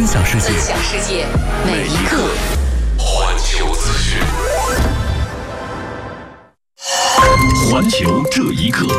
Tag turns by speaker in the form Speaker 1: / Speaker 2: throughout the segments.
Speaker 1: 享世界，
Speaker 2: 每一刻。
Speaker 1: 环球资讯，环球这一刻。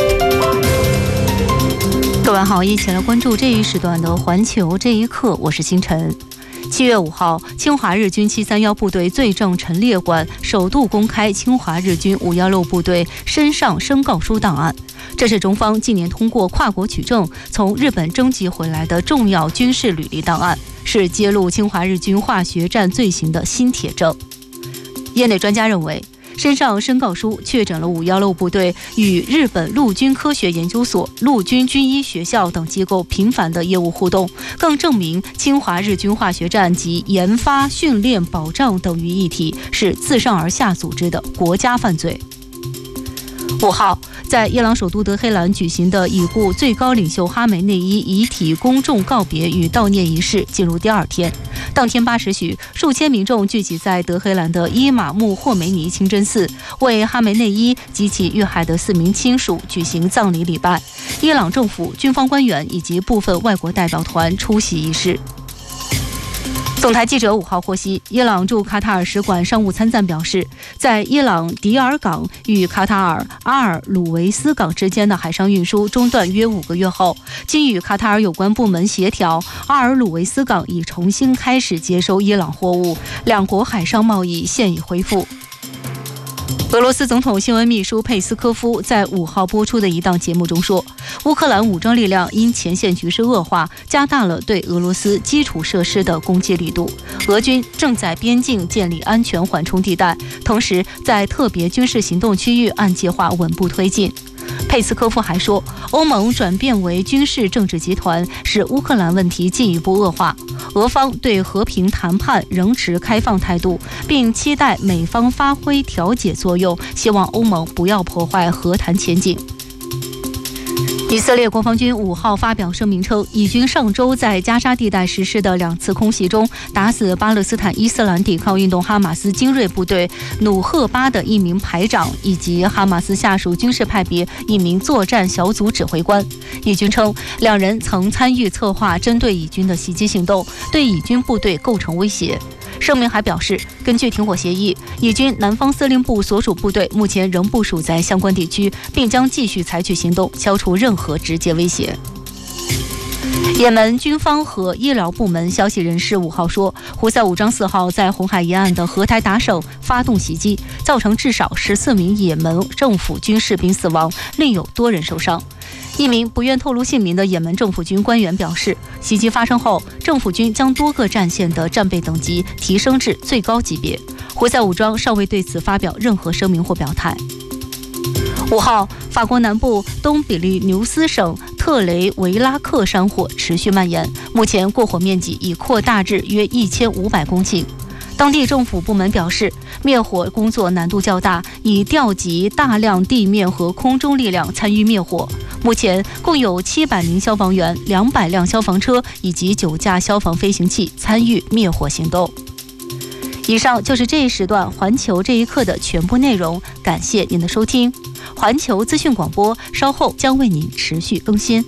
Speaker 3: 各位好，一起来关注这一时段的环球这一刻，我是星辰。7月5号，侵华日军731部队罪证陈列馆首度公开侵华日军516部队身上申告书档案。这是中方近年通过跨国取证从日本征集回来的重要军事履历档案，是揭露侵华日军化学战罪行的新铁证。业内专家认为，身上申告书确诊了516部队与日本陆军科学研究所、陆军军医学校等机构频繁的业务互动，更证明侵华日军化学战及研发、训练、保障等于一体，是自上而下组织的国家犯罪。5号，在伊朗首都德黑兰举行的已故最高领袖哈梅内伊遗体公众告别与悼念仪式进入第2天。当天8时许，数千民众聚集在德黑兰的伊玛目霍梅尼清真寺，为哈梅内伊及其遇害的4名亲属举行葬礼礼拜。伊朗政府、军方官员以及部分外国代表团出席仪式。总台记者5号获悉，伊朗驻卡塔尔使馆商务参赞表示，在伊朗迪尔港与卡塔尔阿尔鲁维斯港之间的海上运输中断约5个月后，经与卡塔尔有关部门协调，阿尔鲁维斯港已重新开始接收伊朗货物，两国海上贸易现已恢复。俄罗斯总统新闻秘书佩斯科夫在5号播出的一档节目中说，乌克兰武装力量因前线局势恶化，加大了对俄罗斯基础设施的攻击力度。俄军正在边境建立安全缓冲地带，同时在特别军事行动区域按计划稳步推进。佩斯科夫还说，欧盟转变为军事政治集团，使乌克兰问题进一步恶化。俄方对和平谈判仍持开放态度，并期待美方发挥调解作用，希望欧盟不要破坏和谈前景。以色列国防军5号发表声明称，以军上周在加沙地带实施的2次空袭中，打死巴勒斯坦伊斯兰抵抗运动哈马斯精锐部队努赫巴的1名排长，以及哈马斯下属军事派别1名作战小组指挥官。以军称，2人曾参与策划针对以军的袭击行动，对以军部队构成威胁。声明还表示，根据停火协议，以军南方司令部所属部队目前仍部署在相关地区，并将继续采取行动，消除任何直接威胁。也门军方和医疗部门消息人士5号说，胡塞武装4号在红海沿岸的荷台达省发动袭击，造成至少14名也门政府军士兵死亡，另有多人受伤。一名不愿透露姓名的也门政府军官员表示，袭击发生后，政府军将多个战线的战备等级提升至最高级别。胡塞武装尚未对此发表任何声明或表态。5号，法国南部东比利牛斯省特雷维拉克山火持续蔓延，目前过火面积已扩大至约1500公顷。当地政府部门表示，灭火工作难度较大，已调集大量地面和空中力量参与灭火。目前共有700名消防员、200辆消防车以及9架消防飞行器参与灭火行动。以上就是这一时段环球这一刻的全部内容，感谢您的收听。环球资讯广播稍后将为您持续更新。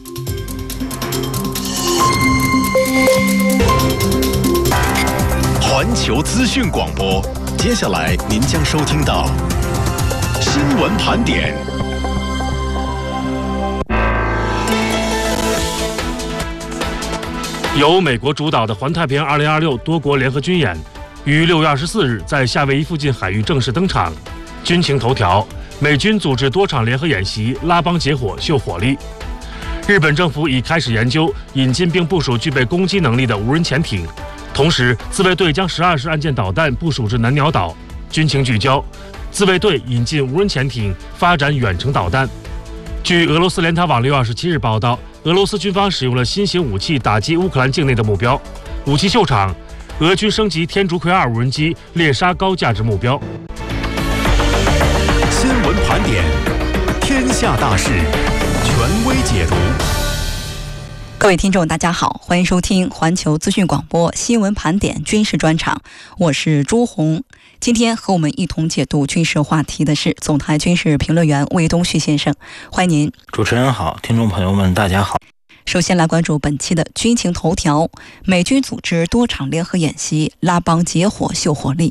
Speaker 1: 环球资讯广播，接下来您将收听到新闻盘点。
Speaker 4: 由美国主导的环太平洋2026多国联合军演于6月24日在夏威夷附近海域正式登场。军情头条：美军组织多场联合演习，拉帮结伙秀火力。日本政府已开始研究引进并部署具备攻击能力的无人潜艇。同时，自卫队将12式岸舰导弹部署至南鸟岛。军情聚焦：自卫队引进无人潜艇，发展远程导弹。据俄罗斯联塔网6月27日报道，俄罗斯军方使用了新型武器打击乌克兰境内的目标。武器秀场，俄军升级天竺葵2无人机猎杀高价值目标。
Speaker 1: 新闻盘点，天下大事，权威解读。
Speaker 2: 各位听众大家好，欢迎收听环球资讯广播新闻盘点军事专场，我是朱红。今天和我们一同解读军事话题的是总台军事评论员魏东旭先生，欢迎您。
Speaker 5: 主持人好，听众朋友们大家好。
Speaker 2: 首先来关注本期的军情头条，美军组织多场联合演习，拉帮结伙秀火力。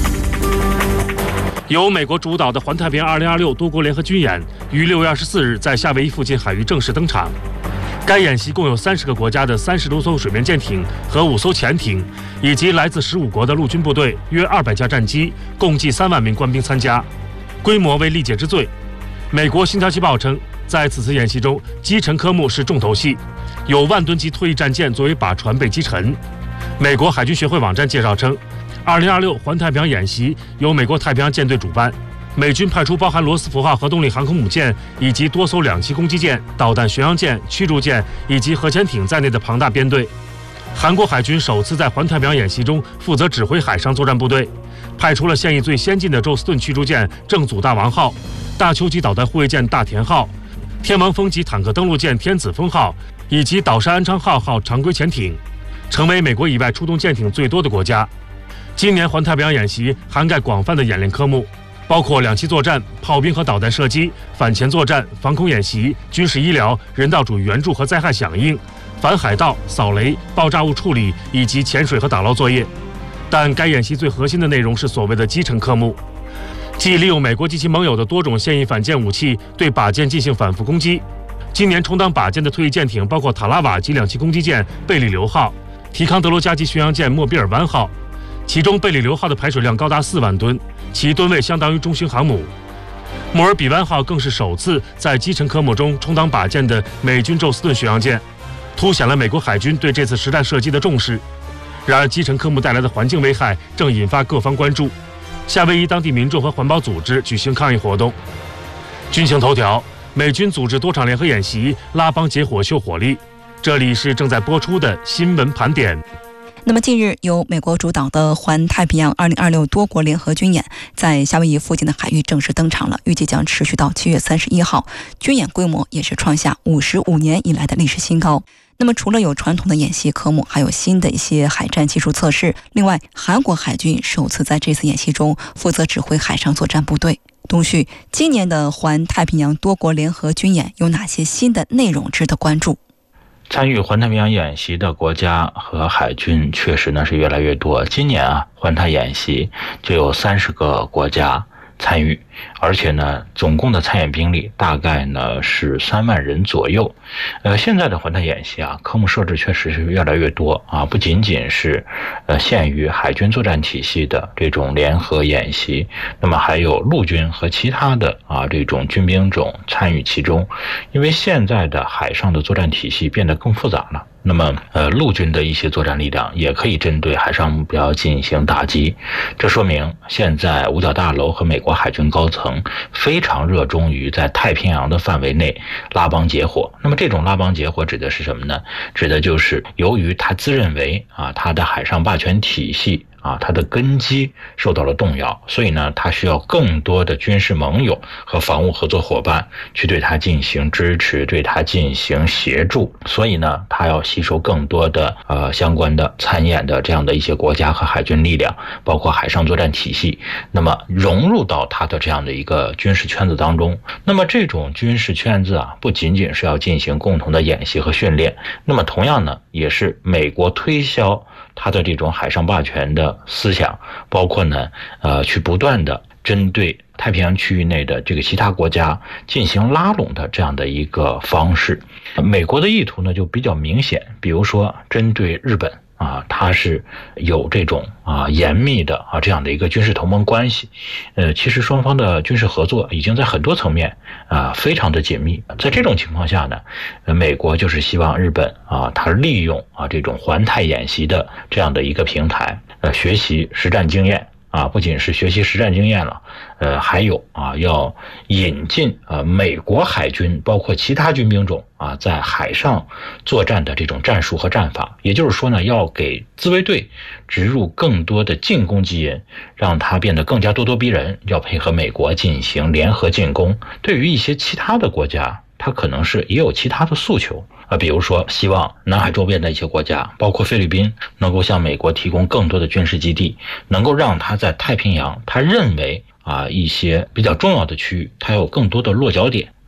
Speaker 4: 由美国主导的环太平洋2026多国联合军演于6月24日在夏威夷附近海域正式登场。该演习共有30个国家的30多艘水面舰艇和5艘潜艇，以及来自15国的陆军部队约200架战机，共计3万名官兵参加，规模为历届之最。美国《星条旗报》称，在此次演习中，击沉科目是重头戏，有万吨级退役战舰作为靶船被击沉。美国海军学会网站介绍称，2026环太平洋演习由美国太平洋舰队主办，美军派出包含罗斯福号核动力航空母舰以及多艘2栖攻击舰、导弹巡洋舰、驱逐舰以及核潜艇在内的庞大编队。韩国海军首次在环太平洋演习中负责指挥海上作战部队，派出了现役最先进的宙斯盾驱逐舰正祖大王号、大邱级导弹护卫舰大田号、天王峰级坦克登陆舰天子峰号以及岛山安昌号常规潜艇，成为美国以外出动舰艇最多的国家。今年环太平洋演习涵盖广泛的演练科目，包括两栖作战、炮兵和导弹射击、反潜作战、防空演习、军事医疗、人道主义援助和灾害响应、反海盗、扫雷、爆炸物处理以及潜水和打捞作业。但该演习最核心的内容是所谓的击沉科目，即利用美国及其盟友的多种现役反舰武器对靶舰进行反复攻击。今年充当靶舰的退役舰艇包括塔拉瓦级两栖攻击舰贝里流号、提康德罗加级巡洋舰莫比尔湾号，其中贝里流号的排水量高达4万吨，其吨位相当于中型航母。莫尔比湾号更是首次在击沉科目中充当靶舰的美军宙斯盾巡洋舰，凸显了美国海军对这次实弹射击的重视。然而，击沉科目带来的环境危害正引发各方关注。夏威夷当地民众和环保组织举行抗议活动。军情头条：美军组织多场联合演习，拉帮结伙秀火力。这里是正在播出的新闻盘点。
Speaker 2: 那么近日，由美国主导的环太平洋2026多国联合军演在夏威夷附近的海域正式登场了，预计将持续到7月31号。军演规模也是创下55年以来的历史新高。那么除了有传统的演习科目，还有新的一些海战技术测试。另外，韩国海军首次在这次演习中负责指挥海上作战部队。东旭，今年的环太平洋多国联合军演有哪些新的内容值得关注？
Speaker 5: 参与环太平洋演习的国家和海军确实是越来越多。今年环太演习就有30个国家参与，而且总共的参演兵力大概是3万人左右。现在的环太演习科目设置确实是越来越多不仅仅是限于海军作战体系的这种联合演习，那么还有陆军和其他的这种军兵种参与其中。因为现在的海上的作战体系变得更复杂了，那么陆军的一些作战力量也可以针对海上目标进行打击。这说明现在五角大楼和美国海军高层非常热衷于在太平洋的范围内拉帮结伙。那么这种拉帮结伙指的是什么呢？指的就是由于他自认为他的海上霸权体系它的根基受到了动摇，所以他需要更多的军事盟友和防务合作伙伴去对他进行支持，对他进行协助。所以他要吸收更多的相关的参演的这样的一些国家和海军力量，包括海上作战体系，那么融入到他的这样的一个军事圈子当中。那么这种军事圈子不仅仅是要进行共同的演习和训练，那么同样也是美国推销他的这种海上霸权的思想，包括去不断的针对太平洋区域内的这个其他国家进行拉拢的这样的一个方式。美国的意图就比较明显，比如说针对日本它是有这种严密的这样的一个军事同盟关系。其实双方的军事合作已经在很多层面非常的紧密。在这种情况下美国就是希望日本它利用这种环太演习的这样的一个平台学习实战经验不仅是学习实战经验了，还有要引进美国海军包括其他军兵种在海上作战的这种战术和战法。也就是说要给自卫队植入更多的进攻基因，让它变得更加咄咄逼人，要配合美国进行联合进攻。对于一些其他的国家，它可能是也有其他的诉求比如说希望南海周边的一些国家，包括菲律宾，能够向美国提供更多的军事基地，能够让它在太平洋他认为一些比较重要的区域它有更多的落脚点。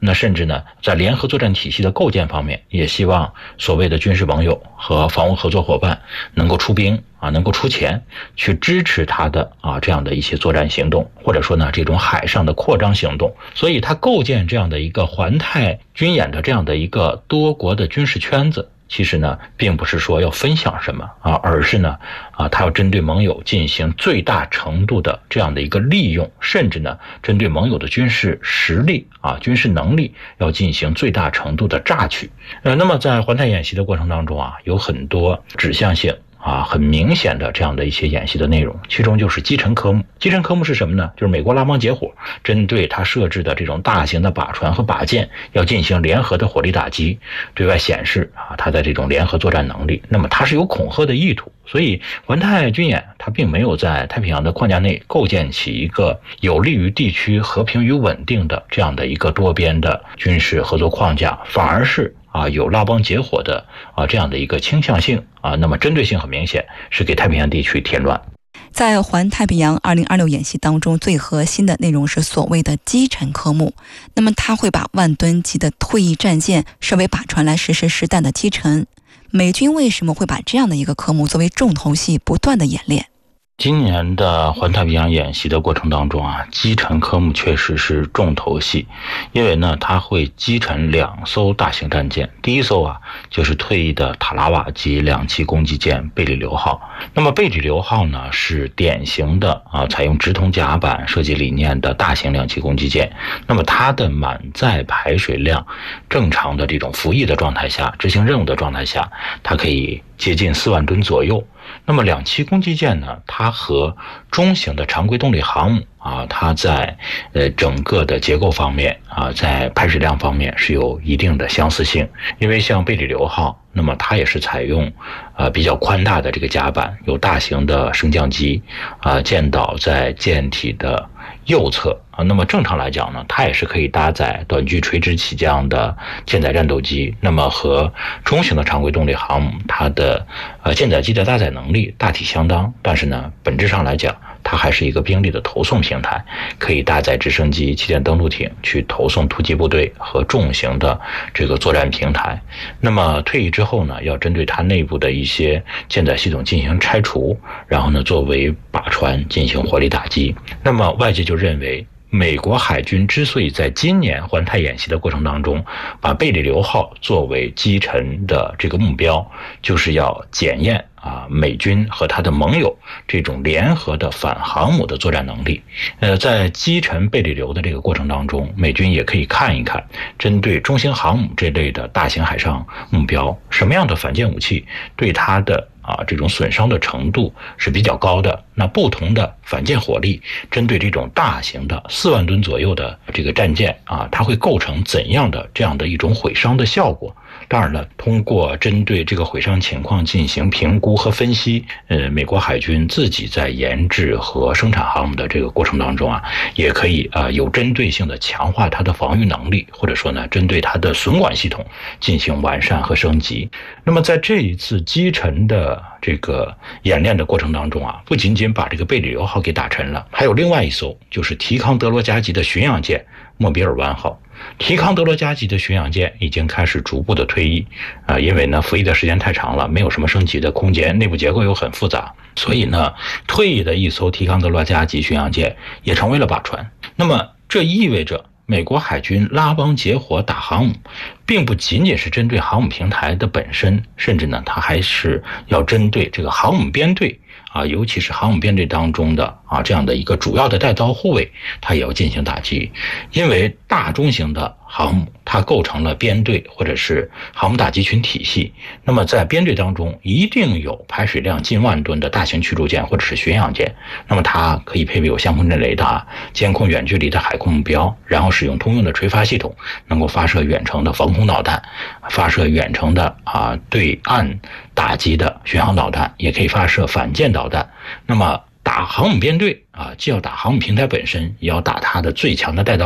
Speaker 5: 那甚至呢，在联合作战体系的构建方面，也希望所谓的军事盟友和防务合作伙伴能够出兵能够出钱去支持他的这样的一些作战行动，或者说呢这种海上的扩张行动。所以他构建这样的一个环太军演的这样的一个多国的军事圈子，其实呢并不是说要分享什么而是呢他要针对盟友进行最大程度的这样的一个利用，甚至呢针对盟友的军事实力军事能力要进行最大程度的榨取。那么在环太演习的过程当中有很多指向性很明显的这样的一些演习的内容，其中就是击沉科目。击沉科目是什么呢？就是美国拉帮结伙，针对它设置的这种大型的靶船和靶舰，要进行联合的火力打击，对外显示它的这种联合作战能力。那么它是有恐吓的意图，所以环太军演它并没有在太平洋的框架内构建起一个有利于地区和平与稳定的这样的一个多边的军事合作框架，反而是有拉帮结伙的这样的一个倾向性那么针对性很明显，是给太平洋地区添乱。
Speaker 2: 在环太平洋2026演习当中，最核心的内容是所谓的击沉科目。那么它会把万吨级的退役战舰设为靶船来实施实弹的击沉。美军为什么会把这样的一个科目作为重头戏不断的演练？
Speaker 5: 今年的环太平洋演习的过程当中击沉科目确实是重头戏，因为呢它会击沉2艘大型战舰。第一艘就是退役的塔拉瓦级2栖攻击舰贝里流号。那么贝里流号呢是典型的采用直筒甲板设计理念的大型2栖攻击舰。那么它的满载排水量，正常的这种服役的状态下，执行任务的状态下，它可以接近4万吨左右。那么2栖攻击舰呢，它和中型的常规动力航母它在整个的结构方面在排水量方面是有一定的相似性。因为像贝里流号，那么它也是采用比较宽大的这个甲板，有大型的升降机舰岛在舰体的右侧那么正常来讲呢，它也是可以搭载短距垂直起降的舰载战斗机。那么和中型的常规动力航母，它的舰载机的搭载能力大体相当，但是呢本质上来讲，它还是一个兵力的投送平台，可以搭载直升机、气垫登陆艇去投送突击部队和重型的这个作战平台。那么退役之后呢，要针对它内部的一些舰载系统进行拆除，然后呢作为靶船进行火力打击。那么外界就认为，美国海军之所以在今年环太演习的过程当中把贝里流号作为击沉的这个目标，就是要检验美军和他的盟友这种联合的反航母的作战能力。在击沉贝里流的这个过程当中，美军也可以看一看，针对中型航母这类的大型海上目标，什么样的反舰武器对它的这种损伤的程度是比较高的。那不同的反舰火力针对这种大型的4万吨左右的这个战舰它会构成怎样的这样的一种毁伤的效果。当然了，通过针对这个毁伤情况进行评估和分析，美国海军自己在研制和生产航母的这个过程当中也可以有针对性的强化它的防御能力，或者说呢针对它的损管系统进行完善和升级。那么在这一次击沉的这个演练的过程当中不仅仅把这个贝里流号给打沉了，还有另外一艘就是提康德罗加级的巡洋舰莫比尔湾号。提康德罗加级的巡洋舰已经开始逐步的退役因为呢服役的时间太长了，没有什么升级的空间，内部结构又很复杂，所以呢退役的一艘提康德罗加级巡洋舰也成为了靶船。那么这意味着美国海军拉帮结伙打航母，并不仅仅是针对航母平台的本身，甚至呢它还是要针对这个航母编队尤其是航母编队当中的这样的一个主要的带刀护卫，它也要进行打击。因为大中型的航母它构成了编队或者是航母打击群体系，那么在编队当中一定有排水量近万吨的大型驱逐舰或者是巡洋舰，那么它可以配备有相控阵雷达，监控远距离的海空目标，然后使用通用的垂发系统，能够发射远程的防空导弹，发射远程的对岸打击的巡航导弹，也可以发射反舰导弹。那么打航母编队既要打航母平台本身，也要打它的最强的带刀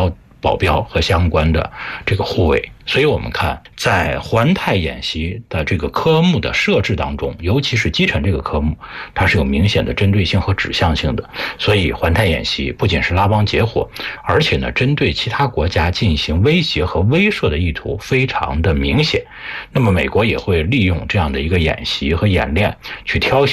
Speaker 5: 保镖和相关的这个护卫。所以我们看在环太演习的这个科目的设置当中，尤其是击沉这个科目，它是有明显的针对性和指向性的。所以环太演习不仅是拉帮结伙，而且呢针对其他国家进行威胁和威慑的意图非常的明显。那么美国也会利用这样的一个演习和演练去挑选